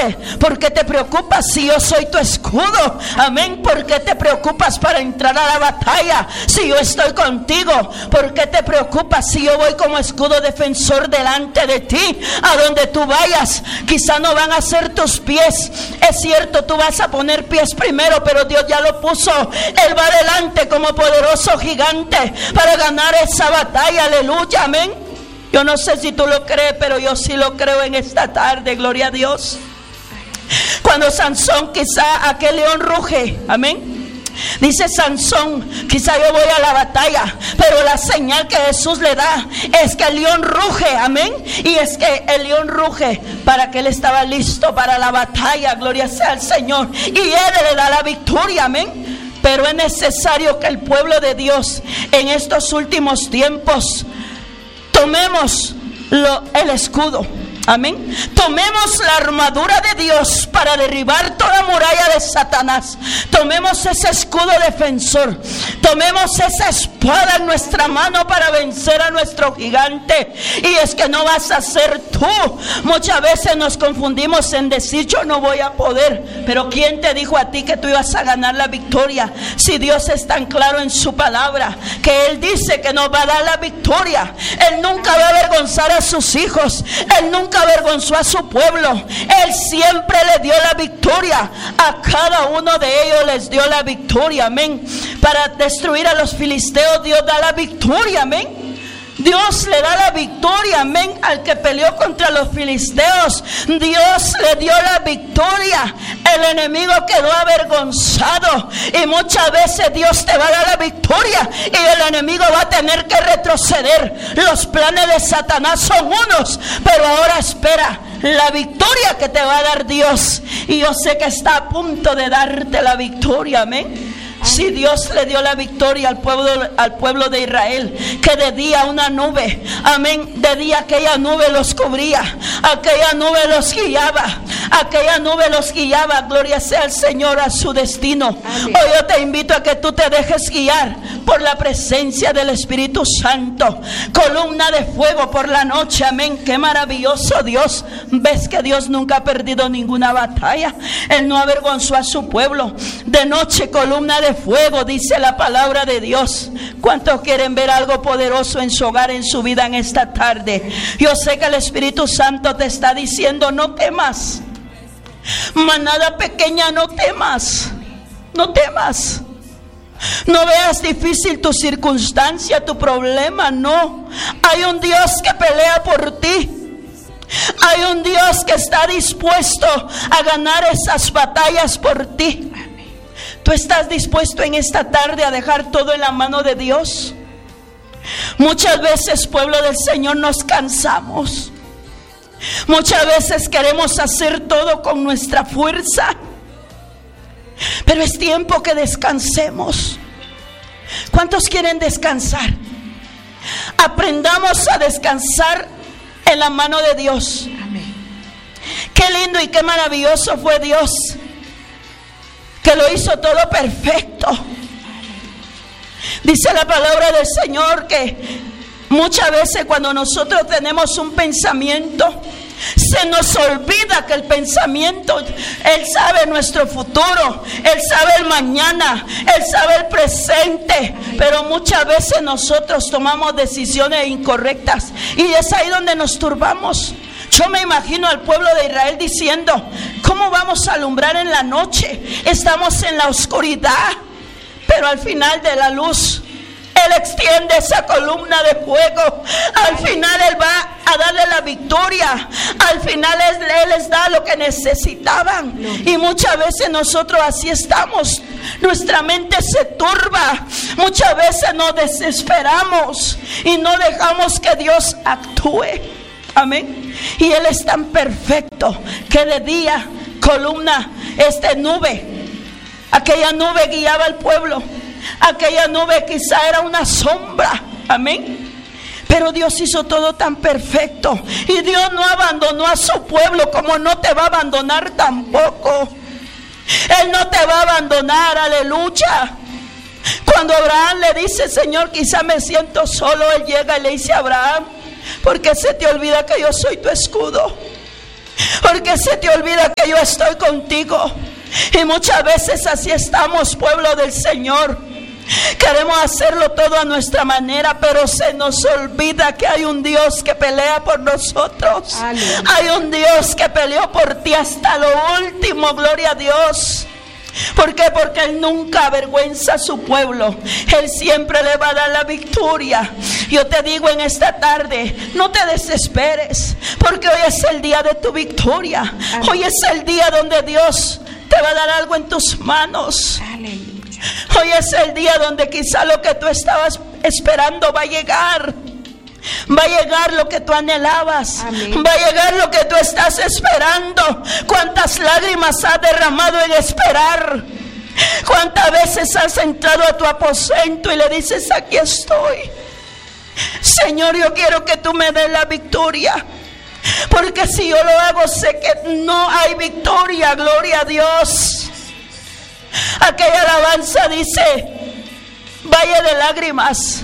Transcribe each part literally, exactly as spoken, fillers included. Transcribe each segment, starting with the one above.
¿Por qué te preocupas si yo soy tu escudo? Amén. ¿Por qué te preocupas para entrar a la batalla si yo estoy contigo? ¿Por qué te preocupas si yo voy como escudo defensor delante de ti? A donde tú vayas, quizá no van a ser tus pies. Es cierto, tú vas a poner pies primero, pero Dios ya lo puso. Él va adelante como poderoso gigante para ganar esa batalla. Aleluya, amén. Yo no sé si tú lo crees, pero yo sí lo creo en esta tarde. Gloria a Dios. Cuando Sansón, quizá aquel león ruge, amén. Dice Sansón, quizá yo voy a la batalla, pero la señal que Jesús le da es que el león ruge, amén. Y es que el león ruge para que él estaba listo para la batalla, gloria sea al Señor. Y él le da la victoria, amén. Pero es necesario que el pueblo de Dios en estos últimos tiempos tomemos lo, el escudo. Amén. Tomemos la armadura de Dios para derribar toda muralla de Satanás. Tomemos ese escudo defensor. Tomemos esa espada en nuestra mano para vencer a nuestro gigante. Y es que no vas a ser tú. Muchas veces nos confundimos en decir yo no voy a poder. Pero ¿quién te dijo a ti que tú ibas a ganar la victoria? Si Dios es tan claro en su palabra que Él dice que nos va a dar la victoria. Él nunca va a avergonzar a sus hijos. Él nunca avergonzó a su pueblo. Él siempre le dio la victoria. A cada uno de ellos les dio la victoria, amén. Para destruir a los filisteos, Dios da la victoria, amén. Dios le da la victoria, amén. Al que peleó contra los filisteos, Dios le dio la victoria. El enemigo quedó avergonzado. Y muchas veces Dios te va a dar la victoria y el enemigo va a tener que retroceder. Los planes de Satanás son unos, pero ahora espera la victoria que te va a dar Dios. Y yo sé que está a punto de darte la victoria, amén. Si Dios le dio la victoria al pueblo, al pueblo de Israel, que de día una nube, amén, de día aquella nube los cubría, aquella nube los guiaba, aquella nube los guiaba, gloria sea al Señor, a su destino. Amén. Hoy yo te invito a que tú te dejes guiar por la presencia del Espíritu Santo. Columna de fuego por la noche, amén. Qué maravilloso Dios. Ves que Dios nunca ha perdido ninguna batalla. Él no avergonzó a su pueblo. De noche columna de fuego, dice la palabra de Dios. ¿Cuántos quieren ver algo poderoso en su hogar, en su vida en esta tarde? Yo sé que el Espíritu Santo te está diciendo: no temas, manada pequeña, no temas, no temas. No veas difícil tu circunstancia, tu problema, no. Hay un Dios que pelea por ti. Hay un Dios que está dispuesto a ganar esas batallas por ti. ¿Tú estás dispuesto en esta tarde a dejar todo en la mano de Dios? Muchas veces, pueblo del Señor, nos cansamos. Muchas veces queremos hacer todo con nuestra fuerza. Pero es tiempo que descansemos. ¿Cuántos quieren descansar? Aprendamos a descansar en la mano de Dios. Amén. Qué lindo y qué maravilloso fue Dios, que lo hizo todo perfecto. Dice la palabra del Señor que muchas veces cuando nosotros tenemos un pensamiento, se nos olvida que el pensamiento, Él sabe nuestro futuro, Él sabe el mañana, Él sabe el presente. Pero muchas veces nosotros tomamos decisiones incorrectas y es ahí donde nos turbamos. Yo me imagino al pueblo de Israel diciendo: ¿cómo vamos a alumbrar en la noche? Estamos en la oscuridad. Pero al final de la luz, Él extiende esa columna de fuego. Al final Él va a darle la victoria. Al final Él, Él les da lo que necesitaban. Y muchas veces nosotros así estamos. Nuestra mente se turba. Muchas veces nos desesperamos y no dejamos que Dios actúe. Amén. Y Él es tan perfecto que de día columna, este nube, aquella nube guiaba al pueblo. Aquella nube quizá era una sombra. Amén. Pero Dios hizo todo tan perfecto. Y Dios no abandonó a su pueblo, como no te va a abandonar tampoco. Él no te va a abandonar. Aleluya. Cuando Abraham le dice: Señor, quizá me siento solo, Él llega y le dice a Abraham: ¿por qué se te olvida que yo soy tu escudo? porque se te olvida que yo estoy contigo. Y muchas veces así estamos, pueblo del Señor. Queremos hacerlo todo a nuestra manera, pero se nos olvida que hay un Dios que pelea por nosotros. Aleluya. Hay un Dios que peleó por ti hasta lo último, gloria a Dios. ¿Por qué? Porque Él nunca avergüenza a su pueblo. Él siempre le va a dar la victoria. Yo te digo en esta tarde, no te desesperes, porque hoy es el día de tu victoria. Aleluya. Hoy es el día donde Dios te va a dar algo en tus manos. Aleluya. Hoy es el día donde quizá lo que tú estabas esperando va a llegar. Va a llegar lo que tú anhelabas. Amén. Va a llegar lo que tú estás esperando. ¿Cuántas lágrimas has derramado en esperar? ¿Cuántas veces has entrado a tu aposento y le dices, aquí estoy? Señor, yo quiero que tú me des la victoria, porque si yo lo hago sé que no hay victoria, gloria a Dios. Aquella alabanza dice, valle de lágrimas.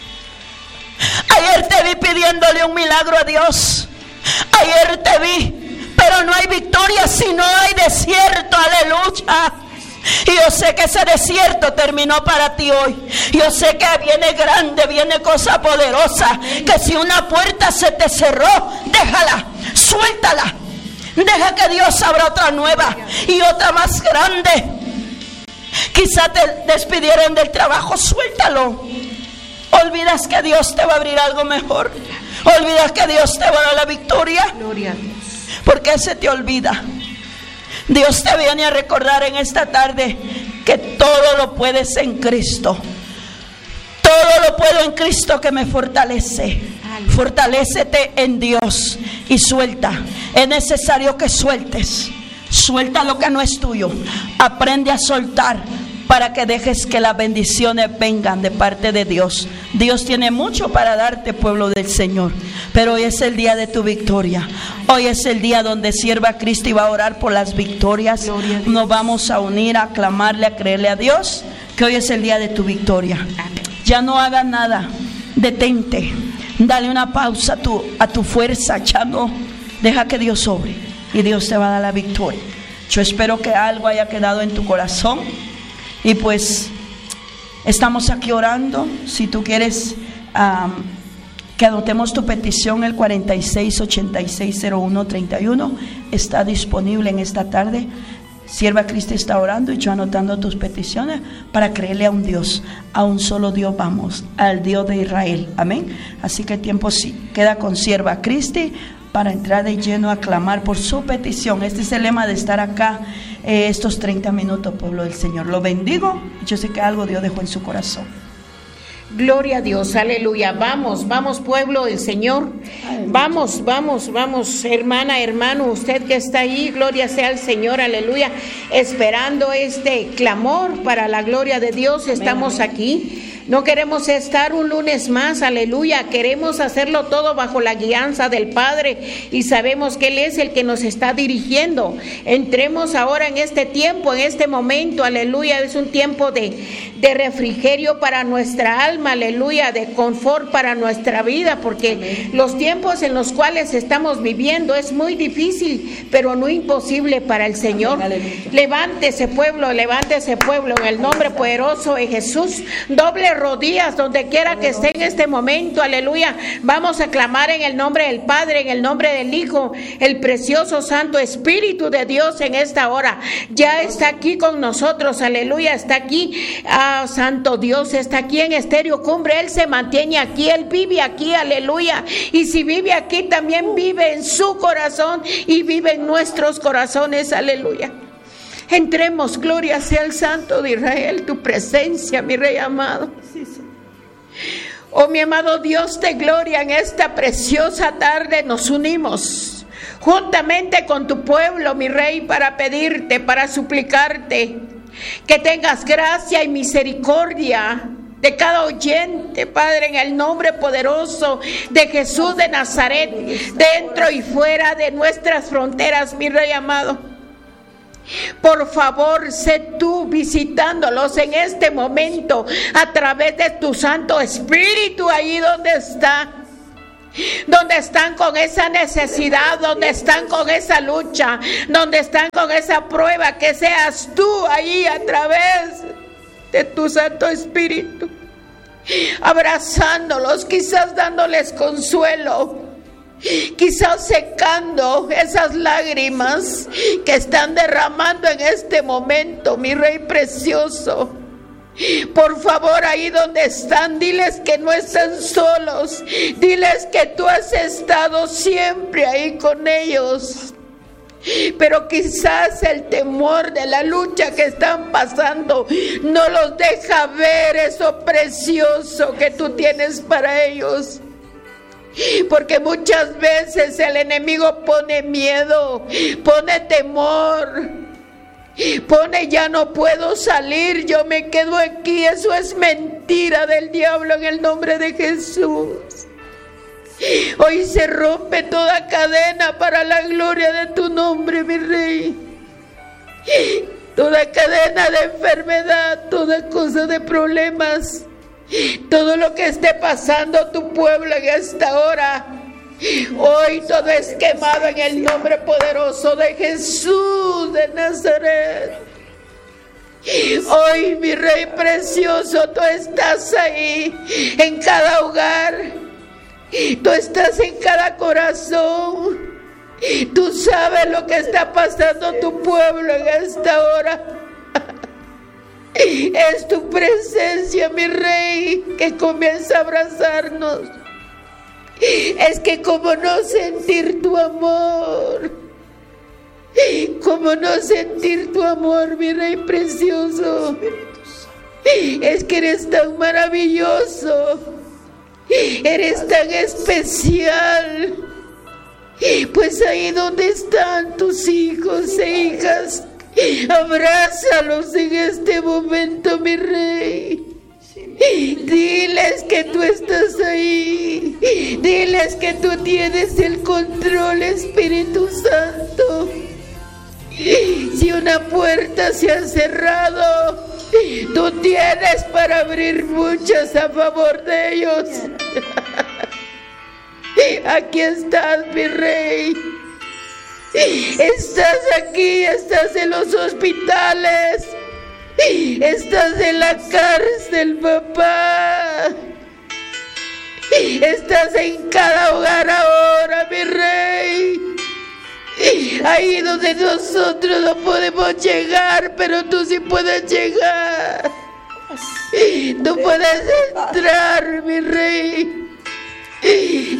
Ayer te vi pidiéndole un milagro a Dios. Ayer te vi, pero no hay victoria si no hay desierto, aleluya. Y yo sé que ese desierto terminó para ti hoy. Yo sé que viene grande, viene cosa poderosa. Que si una puerta se te cerró, déjala, suéltala. Deja que Dios abra otra nueva y otra más grande. Quizá te despidieron del trabajo, suéltalo. Olvidas que Dios te va a abrir algo mejor. Olvidas que Dios te va a dar la victoria. Gloria a Dios. ¿Por qué se te olvida? Dios te viene a recordar en esta tarde que todo lo puedes en Cristo. Todo lo puedo en Cristo que me fortalece. Fortalécete en Dios y suelta. Es necesario que sueltes. Suelta lo que no es tuyo. Aprende a soltar para que dejes que las bendiciones vengan de parte de Dios. Dios tiene mucho para darte, pueblo del Señor, pero hoy es el día de tu victoria. Hoy es el día donde sierva a Cristo y va a orar por las victorias. Nos vamos a unir, a clamarle, a creerle a Dios que hoy es el día de tu victoria. Ya no hagas nada, detente, dale una pausa a tu, a tu fuerza, ya no, deja que Dios obre y Dios te va a dar la victoria. Yo espero que algo haya quedado en tu corazón. Y pues estamos aquí orando. Si tú quieres um, que anotemos tu petición, el cuarenta y seis, ochenta y seis, cero uno, treinta y uno está disponible en esta tarde. Sierva Cristo está orando y yo anotando tus peticiones para creerle a un Dios, a un solo Dios vamos, al Dios de Israel. Amén. Así que el tiempo sí queda con Sierva Cristi para entrar de lleno a clamar por su petición. Este es el lema de estar acá eh, estos treinta minutos, pueblo del Señor. Lo bendigo. Yo sé que algo Dios dejó en su corazón. Gloria a Dios, aleluya. Vamos, vamos, pueblo del Señor. Vamos, vamos, vamos, hermana, hermano, usted que está ahí, gloria sea al Señor, aleluya. Esperando este clamor para la gloria de Dios, estamos aquí. No queremos estar un lunes más, aleluya. Queremos hacerlo todo bajo la guianza del Padre y sabemos que Él es el que nos está dirigiendo. Entremos ahora en este tiempo, en este momento, aleluya. Es un tiempo de, de refrigerio para nuestra alma, aleluya, de confort para nuestra vida, porque amén, los tiempos en los cuales estamos viviendo es muy difícil, pero no imposible para el Señor. Amén, levántese, pueblo, levántese, pueblo, en el nombre poderoso de Jesús. Doble rodillas donde quiera que esté en este momento, aleluya. Vamos a clamar en el nombre del Padre, en el nombre del Hijo, el precioso Santo Espíritu de Dios en esta hora. Ya está aquí con nosotros, aleluya, está aquí, ah, Santo Dios, está aquí en Estéreo Cumbre. Él se mantiene aquí, Él vive aquí, aleluya. Y si vive aquí, también vive en su corazón y vive en nuestros corazones, aleluya. Entremos, gloria sea el Santo de Israel, tu presencia, mi Rey amado. Oh, mi amado Dios de gloria, en esta preciosa tarde nos unimos juntamente con tu pueblo, mi Rey, para pedirte, para suplicarte que tengas gracia y misericordia de cada oyente, Padre, en el nombre poderoso de Jesús de Nazaret, dentro y fuera de nuestras fronteras, mi Rey amado. Por favor, sé tú visitándolos en este momento a través de tu Santo Espíritu, allí donde está. donde están con esa necesidad, donde están con esa lucha, donde están con esa prueba, que seas tú ahí a través de tu Santo Espíritu, abrazándolos, quizás dándoles consuelo, quizás secando esas lágrimas que están derramando en este momento, mi Rey precioso. Por favor, ahí donde están, diles que no están solos, diles que tú has estado siempre ahí con ellos. Pero quizás el temor de la lucha que están pasando no los deja ver eso precioso que tú tienes para ellos. Porque muchas veces el enemigo pone miedo, pone temor, pone ya no puedo salir, yo me quedo aquí. Eso es mentira del diablo en el nombre de Jesús. Hoy se rompe toda cadena para la gloria de tu nombre, mi Rey. Toda cadena de enfermedad, toda cosa de problemas, todo lo que esté pasando tu pueblo en esta hora, hoy todo es quemado en el nombre poderoso de Jesús de Nazaret. Hoy, mi Rey precioso, tú estás ahí en cada hogar. Tú estás en cada corazón. Tú sabes lo que está pasando tu pueblo en esta hora. Es tu presencia, mi Rey, que comienza a abrazarnos. Es que cómo no sentir tu amor, cómo no sentir tu amor, mi Rey precioso. Es que eres tan maravilloso, eres tan especial. Pues ahí donde están tus hijos e hijas, abrázalos en este momento, mi Rey. Diles que tú estás ahí. Diles que tú tienes el control, Espíritu Santo. Si una puerta se ha cerrado, tú tienes para abrir muchas a favor de ellos. Aquí estás, mi Rey. Estás aquí, estás en los hospitales, estás en la cárcel, papá. Estás en cada hogar ahora, mi Rey. Ahí donde nosotros no podemos llegar, pero tú sí puedes llegar. Tú puedes entrar, mi Rey.